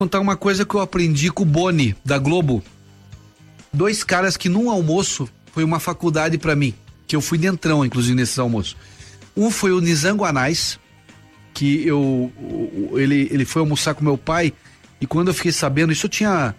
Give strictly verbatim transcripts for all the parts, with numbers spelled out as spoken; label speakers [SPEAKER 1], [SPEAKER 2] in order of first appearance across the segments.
[SPEAKER 1] Contar uma coisa que eu aprendi com o Boni, da Globo. Dois caras que num almoço foi uma faculdade pra mim, que eu fui dentrão, inclusive, nesses almoços. Um foi o Nizam Anais, que eu, ele, ele foi almoçar com meu pai, e quando eu fiquei sabendo, isso eu tinha,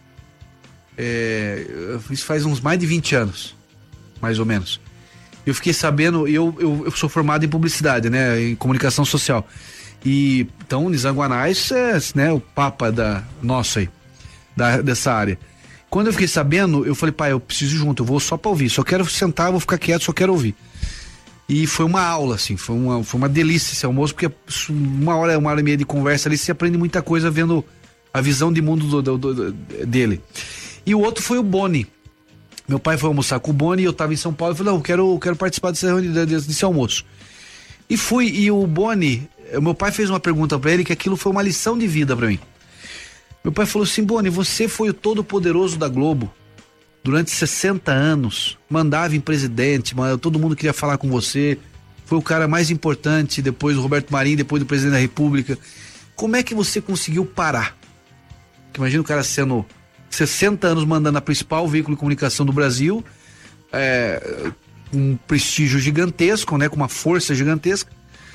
[SPEAKER 1] é, isso faz uns mais de vinte anos, mais ou menos. Eu fiquei sabendo, eu, eu, eu sou formado em publicidade, né, em comunicação social. E então o Nizam Anais é, né, o papa da nossa aí, da, dessa área. Quando eu fiquei sabendo, eu falei, pai, eu preciso ir junto, eu vou só pra ouvir, só quero sentar, vou ficar quieto, só quero ouvir. E foi uma aula, assim, foi uma, foi uma delícia esse almoço, porque uma hora, uma hora e meia de conversa ali, você aprende muita coisa vendo a visão de mundo do, do, do, dele. E o outro foi o Boni. Meu pai foi almoçar com o Boni, eu tava em São Paulo, eu falei, não, eu quero, eu quero participar desse, desse, desse almoço. E fui, e o Boni, meu pai fez uma pergunta pra ele, que aquilo foi uma lição de vida pra mim. Meu pai falou assim, Boni, você foi o todo poderoso da Globo durante sessenta anos, mandava em presidente, todo mundo queria falar com você, foi o cara mais importante depois do Roberto Marinho, depois do presidente da República. Como é que você conseguiu parar? Porque imagina o cara sendo sessenta anos mandando a principal veículo de comunicação do Brasil, é, um prestígio gigantesco, né, com uma força gigantesca.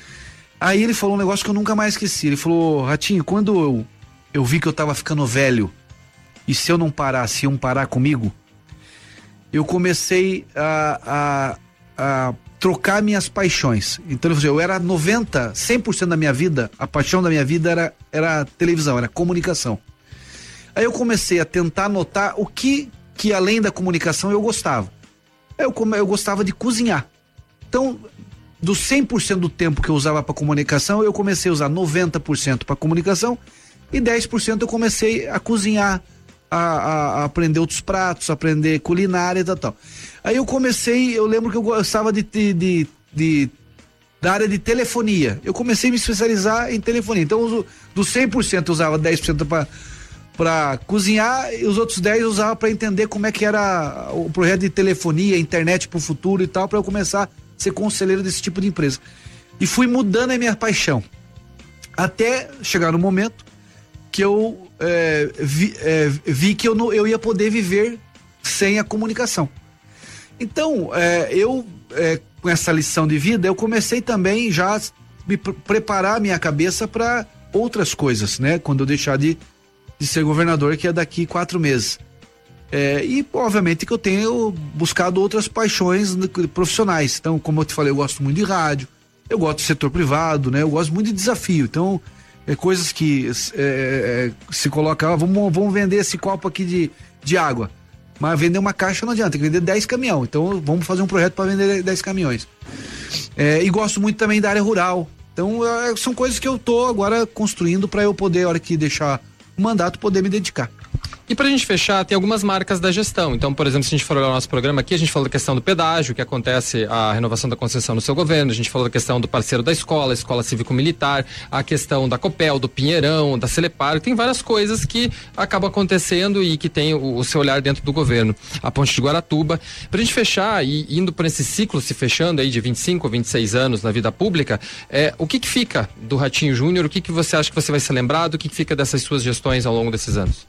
[SPEAKER 1] Aí ele falou um negócio que eu nunca mais esqueci. Ele falou, Ratinho, quando eu, eu vi que eu tava ficando velho, e se eu não parasse, iam parar comigo, eu comecei a, a, a trocar minhas paixões. Então eu era noventa, cem por cento da minha vida, a paixão da minha vida era, era televisão, era comunicação. Aí eu comecei a tentar notar o que, que além da comunicação eu gostava. Eu, eu gostava de cozinhar. Então, dos cem por cento do tempo que eu usava para comunicação, eu comecei a usar noventa por cento para comunicação e dez por cento eu comecei a cozinhar, a, a, a aprender outros pratos, aprender culinária e tal, tal. Aí eu comecei, eu lembro que eu gostava de, de, de, de da área de telefonia. Eu comecei a me especializar em telefonia. Então, dos cem por cento eu usava dez por cento para para cozinhar e os outros dez eu usava para entender como é que era o projeto de telefonia, internet pro futuro e tal, para eu começar a ser conselheiro desse tipo de empresa. E fui mudando a minha paixão. Até chegar no momento que eu é, vi, é, vi que eu, não, eu ia poder viver sem a comunicação. Então, é, eu, é, com essa lição de vida, eu comecei também já a me pre- preparar a minha cabeça para outras coisas, né? Quando eu deixar de de ser governador, que é daqui quatro meses. É, e, obviamente, que eu tenho buscado outras paixões profissionais. Então, como eu te falei, eu gosto muito de rádio, eu gosto do setor privado, né? Eu gosto muito de desafio. Então, é coisas que é, é, se coloca, ah, vamos, vamos vender esse copo aqui de, de água. Mas vender uma caixa não adianta, tem que vender dez caminhões. Então, vamos fazer um projeto para vender dez caminhões. É, e gosto muito também da área rural. Então, é, são coisas que eu tô agora construindo para eu poder, a hora que deixar o mandato, poder me dedicar.
[SPEAKER 2] E pra gente fechar, tem algumas marcas da gestão. Então, por exemplo, se a gente for olhar o nosso programa aqui, a gente falou da questão do pedágio, que acontece a renovação da concessão no seu governo, a gente falou da questão do parceiro da escola, a escola cívico-militar, a questão da Copel, do Pinheirão, da Celepar, tem várias coisas que acabam acontecendo e que tem o, o seu olhar dentro do governo. A Ponte de Guaratuba. Pra gente fechar e indo por esse ciclo se fechando aí de vinte e cinco, vinte e seis anos na vida pública, é, o que que fica do Ratinho Júnior? O que que você acha que você vai ser lembrado? O que que fica dessas suas gestões ao longo desses anos?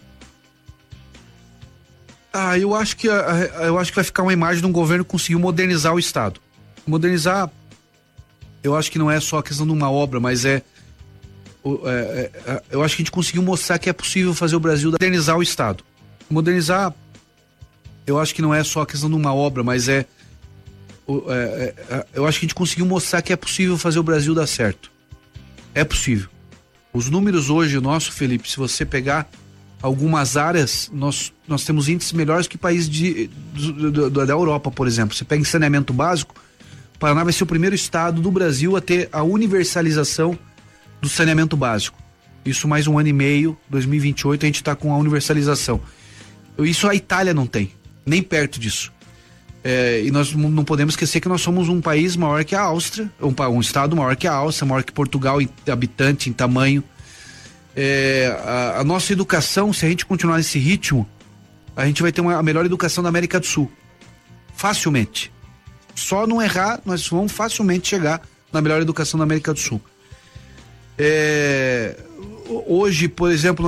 [SPEAKER 1] Ah, eu acho que eu acho que vai ficar uma imagem de um governo que conseguiu modernizar o Estado. Modernizar, eu acho que não é só a questão de uma obra, mas é, é, é eu acho que a gente conseguiu mostrar que é possível fazer o Brasil modernizar o Estado. Modernizar, eu acho que não é só a questão de uma obra, mas é, é, é eu acho que a gente conseguiu mostrar que é possível fazer o Brasil dar certo. É possível. Os números hoje, o nosso, Felipe, se você pegar algumas áreas, nós, nós temos índices melhores que países de, do, do, do, da Europa, por exemplo. Você pega em saneamento básico, o Paraná vai ser o primeiro estado do Brasil a ter a universalização do saneamento básico. Isso mais um ano e meio, dois mil e vinte e oito, a gente está com a universalização. Isso a Itália não tem, nem perto disso. É, e nós não podemos esquecer que nós somos um país maior que a Áustria, um, um estado maior que a Áustria, maior que Portugal em habitante, em tamanho. É, a, a nossa educação, se a gente continuar nesse ritmo, a gente vai ter uma, a melhor educação da América do Sul. Facilmente. Só não errar, nós vamos facilmente chegar na melhor educação da América do Sul. É, hoje, por exemplo,